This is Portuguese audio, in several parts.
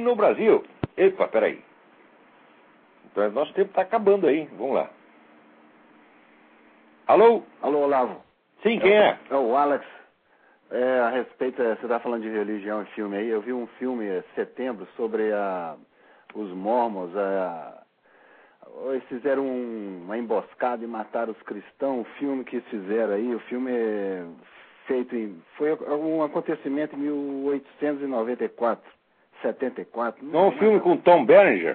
no Brasil. Epa, peraí. Então, nosso tempo está acabando aí. Vamos lá. Alô? Alô, Olavo. Sim, quem é? É o Alex. A respeito, você está falando de religião e filme aí. Eu vi um filme em setembro sobre os mormons. Eles fizeram uma emboscada e mataram os cristãos. O filme que eles fizeram aí, o filme é feito foi um acontecimento em 1894, 74. Não é um filme com Tom Berenger?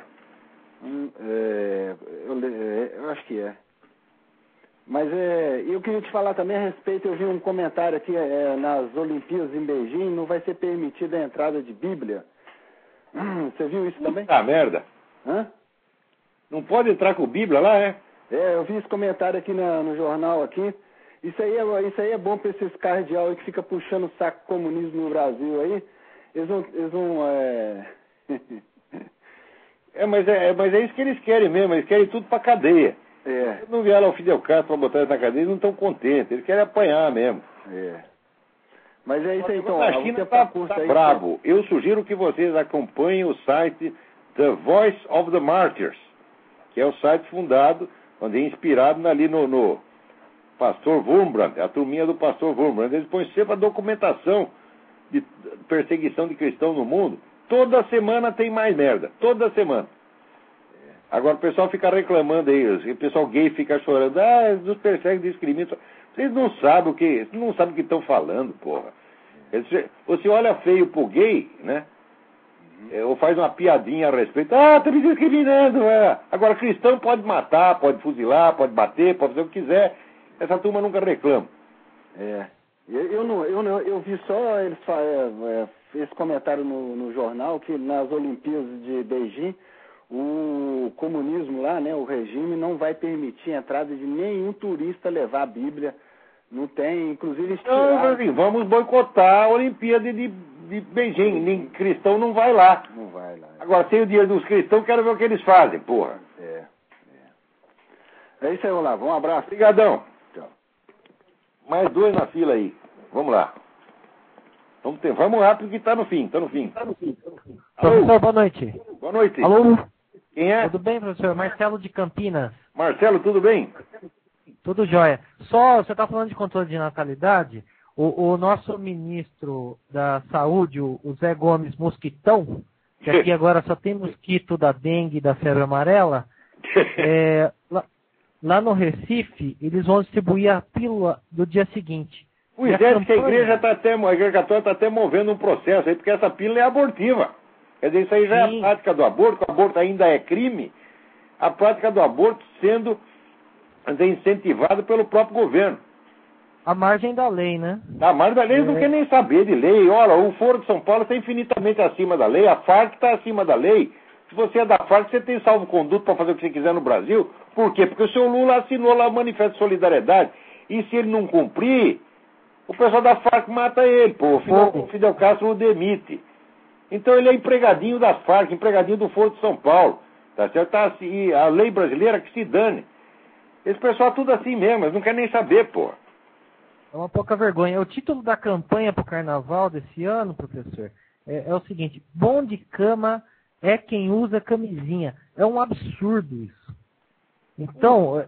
Eu acho que é. Mas eu queria te falar também a respeito, eu vi um comentário aqui, nas Olimpíadas em Beijing não vai ser permitida a entrada de Bíblia. Você viu isso também? Ah, merda. Hã? Não pode entrar com Bíblia lá, é? Eu vi esse comentário aqui no jornal aqui. Isso aí é bom para esses cardeal aí que fica puxando o saco comunismo no Brasil aí. Eles vão mas é isso que eles querem mesmo, eles querem tudo pra cadeia. Se não vier lá o Fidel Castro pra botar eles na cadeia, eles não estão contentes, eles querem apanhar mesmo. Mas é isso aí, então. A China tá brabo. Eu sugiro que vocês acompanhem o site The Voice of the Martyrs, que é o site fundado, onde é inspirado ali no pastor Wurmbrand, a turminha do pastor Wurmbrand. Eles põem sempre a documentação de perseguição de cristãos no mundo. Toda semana tem mais merda. Toda semana. Agora o pessoal fica reclamando aí, o pessoal gay fica chorando, nos perseguem, discriminam. Vocês não sabem o que estão falando, porra. Você olha feio pro gay, né? Ou faz uma piadinha a respeito, tá me discriminando, Agora cristão pode matar, pode fuzilar, pode bater, pode fazer o que quiser. Essa turma nunca reclama. Eu vi só esse comentário no jornal que nas Olimpíadas de Beijing o comunismo lá, né, o regime não vai permitir a entrada de nenhum turista levar a Bíblia. Não tem, inclusive... vamos boicotar a Olimpíada de Beijing. Nem cristão não vai lá. Não vai lá. Agora, tem o dia dos cristãos, quero ver o que eles fazem, porra. É isso aí, Olavo. Um abraço. Obrigadão. Tchau. Mais dois na fila aí. Vamos lá. Vamos rápido que tá no fim. Professor, boa noite. Boa noite. Alô? Quem é? Tudo bem, professor? Marcelo de Campinas. Marcelo, tudo bem? Tudo jóia. Só, você está falando de controle de natalidade, o nosso ministro da Saúde, o Zé Gomes Mosquitão, que aqui agora só tem mosquito da dengue e da febre amarela, lá no Recife, eles vão distribuir a pílula do dia seguinte. Pois é, que a Igreja Católica está até movendo um processo aí, porque essa pílula é abortiva. Quer dizer, isso aí já é a prática do aborto, o aborto ainda é crime, a prática do aborto sendo incentivada pelo próprio governo. A margem da lei, né? A margem da lei, eles não querem nem saber de lei. Olha, o Foro de São Paulo está infinitamente acima da lei, a Farc está acima da lei. Se você é da Farc, você tem salvo-conduto para fazer o que você quiser no Brasil. Por quê? Porque o seu Lula assinou lá o Manifesto de Solidariedade. E se ele não cumprir, o pessoal da Farc mata ele, pô. O Fidel Castro o demite. Então ele é empregadinho das Farc, empregadinho do Foro de São Paulo. Tá certo? E a lei brasileira que se dane. Esse pessoal é tudo assim mesmo, eles não querem nem saber, pô. É uma pouca vergonha. O título da campanha para o carnaval desse ano, professor, é o seguinte: bom de cama é quem usa camisinha. É um absurdo isso. Então,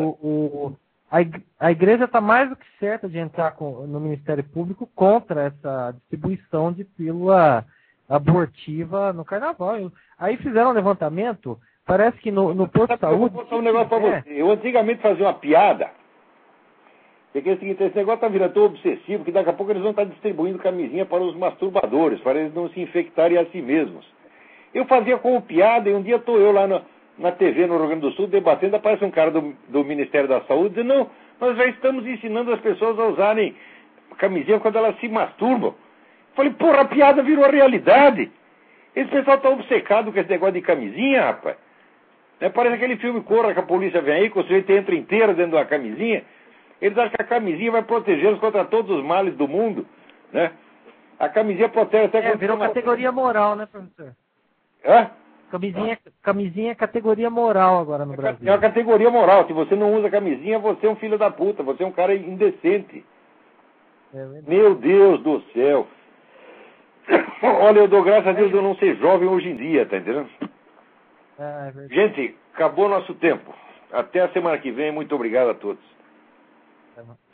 a igreja está mais do que certa de entrar no Ministério Público contra essa distribuição de pílula abortiva no carnaval. Aí fizeram um levantamento, parece que no posto de saúde... Eu vou contar um negócio para você. Eu antigamente fazia uma piada, que é o seguinte: esse negócio está virando tão obsessivo que daqui a pouco eles vão estar distribuindo camisinha para os masturbadores, para eles não se infectarem a si mesmos. Eu fazia como piada, e um dia estou eu lá na TV no Rio Grande do Sul debatendo, aparece um cara do Ministério da Saúde dizendo: não, nós já estamos ensinando as pessoas a usarem camisinha quando elas se masturbam. Eu falei, porra, a piada virou realidade. Esse pessoal está obcecado com esse negócio de camisinha, rapaz. Parece aquele filme Corra, que a polícia vem aí, que o sujeito entra inteiro dentro de uma camisinha. Eles acham que a camisinha vai protegê-los contra todos os males do mundo, né? A camisinha protege até contra... virou categoria moral, né, professor? Camisinha é categoria moral agora no Brasil. É uma categoria moral. Se você não usa camisinha, você é um filho da puta, você é um cara indecente. Meu Deus do céu. Olha, eu dou graças a Deus de eu não ser jovem hoje em dia, tá entendendo? É verdade. Gente, acabou nosso tempo. Até a semana que vem. Muito obrigado a todos. Tá bom.